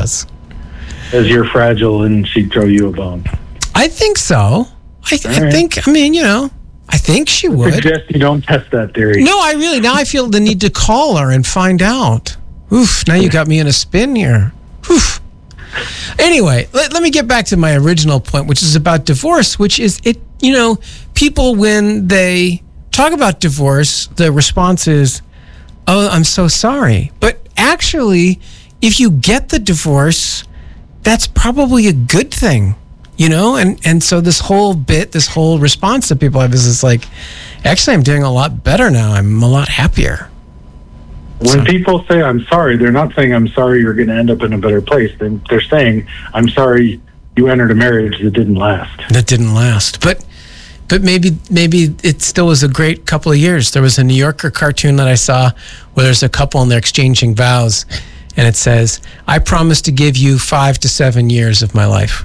has. As you're fragile and she'd throw you a bone. I think so. I think she would. I suggest you don't test that theory. No, now I feel the need to call her and find out. Oof, now you got me in a spin here. Oof. Anyway, let me get back to my original point, which is about divorce, which is people, when they talk about divorce, the response is, oh, I'm so sorry. But actually, if you get the divorce, that's probably a good thing, And so this whole response that people have is like, actually, I'm doing a lot better now. I'm a lot happier. When people say I'm sorry, they're not saying I'm sorry you're going to end up in a better place. They're saying I'm sorry you entered a marriage that didn't last. But maybe it still was a great couple of years. There was a New Yorker cartoon that I saw where there's a couple and they're exchanging vows, and it says, I promise to give you 5 to 7 years of my life.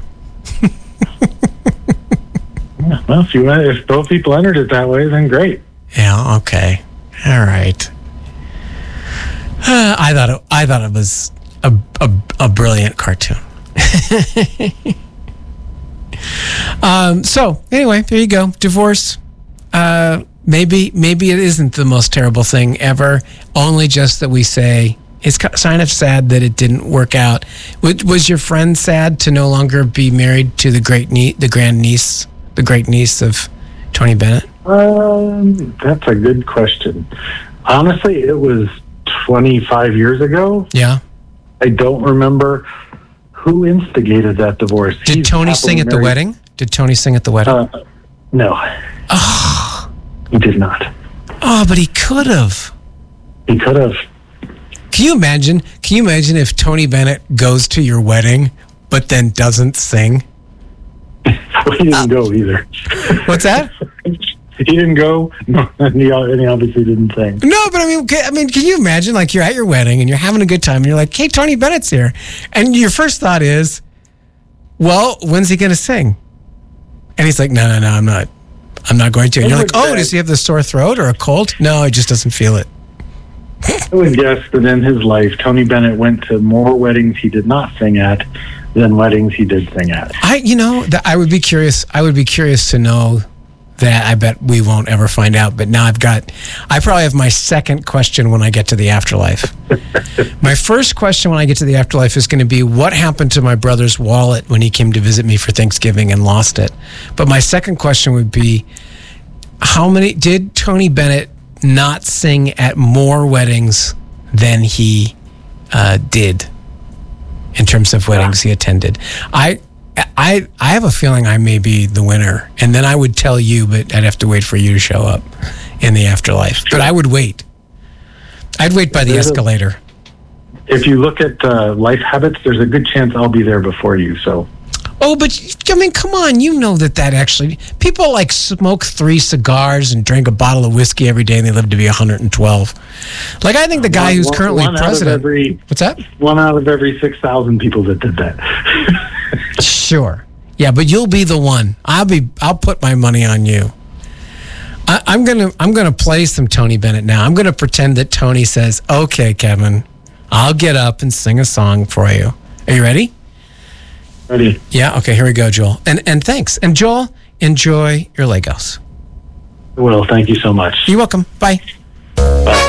Well, if both people entered it that way, then great. Yeah, okay. All right. I thought it was a brilliant cartoon. So anyway, there you go. Divorce. Maybe it isn't the most terrible thing ever. Only just that we say it's kind of sad that it didn't work out. Was your friend sad to no longer be married to the great niece of Tony Bennett? That's a good question. Honestly, it was 25 years ago. Yeah. I don't remember who instigated that divorce. Did Tony sing at the wedding? No. Oh. He did not. Oh, but he could have. He could have. Can you imagine if Tony Bennett goes to your wedding, but then doesn't sing? Well, he didn't go either. What's that? He didn't go, and he obviously didn't sing. No, but I mean, can you imagine, like, you're at your wedding and you're having a good time and you're like, hey, Tony Bennett's here. And your first thought is, well, when's he going to sing? And he's like, no, I'm not going to. And you're like, oh, does he have the sore throat or a cold? No, he just doesn't feel it. I would guess that in his life, Tony Bennett went to more weddings he did not sing at than weddings he did sing at. I would be curious to know that. I bet we won't ever find out. But now I probably have my second question when I get to the afterlife. My first question when I get to the afterlife is going to be, what happened to my brother's wallet when he came to visit me for Thanksgiving and lost it? But my second question would be, did Tony Bennett not sing at more weddings than he did in terms of weddings he attended? I have a feeling I may be the winner, and then I would tell you, but I'd have to wait for you to show up in the afterlife. But I would wait. I'd wait by the escalator. If you look at life habits, there's a good chance I'll be there before you. So. Oh, but I mean, come on! You know that actually people like smoke 3 cigars and drink a bottle of whiskey every day, and they live to be 112. Like, I think the guy who's currently president. What's that? 1 out of every 6,000 people that did that. Sure, yeah, but you'll be the one. I'll put my money on you. I'm gonna play some Tony Bennett now. I'm gonna pretend that Tony says, "Okay, Kevin, I'll get up and sing a song for you." Are you ready? Ready. Yeah, okay, here we go, Joel. And thanks. And Joel, enjoy your Legos. Well, thank you so much. You're welcome. Bye. Bye.